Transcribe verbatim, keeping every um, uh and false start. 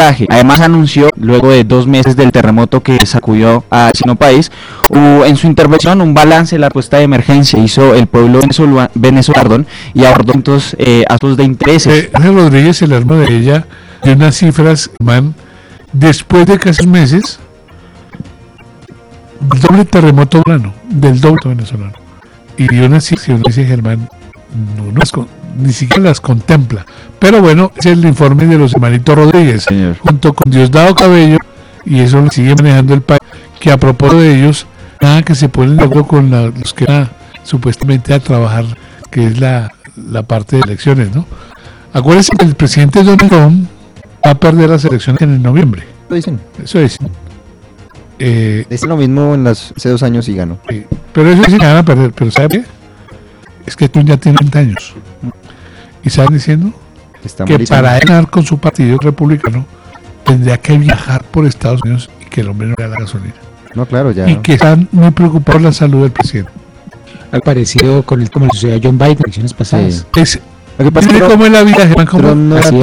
puntaje. Además anunció, luego de dos meses del terremoto que sacudió al vecino país, uh, en su intervención un balance de la respuesta de emergencia hizo el pueblo venezolano, venezolano y abordó entonces eh, asuntos de intereses. Eh, Ángel Rodríguez, el hermano de ella, de unas cifras, man, después de casi meses, el doble terremoto venezolano, del doble venezolano. Y unas cifras, dice Germán, no, no las, ni siquiera las contempla. Pero bueno, ese es el informe de los hermanitos Rodríguez, Señor. junto con Diosdado Cabello, y eso lo sigue manejando el país, que a propósito de ellos, nada que se ponen de acuerdo con la, los que van supuestamente a trabajar, que es la, la parte de elecciones, ¿no? Acuérdense que el presidente Donald Trump va a perder las elecciones en el noviembre. Lo dicen. Eso es. Eh, Dicen lo mismo en las, hace dos años y ganó. eh, pero eso sí que van a perder. Pero ¿sabe qué? Es que Trump ya tiene veinte años. ¿Y saben diciendo? Está Que malísimo. para ganar con su partido republicano tendría que viajar por Estados Unidos y que el hombre no gane la gasolina. No, claro, ya. Y que están muy preocupados por la salud del presidente. Al parecido con el como le sucedió a John Biden en elecciones pasadas. Sí. Es, Lo que pasa es mire que cómo es la vida, Germán, cómo- Trump no era así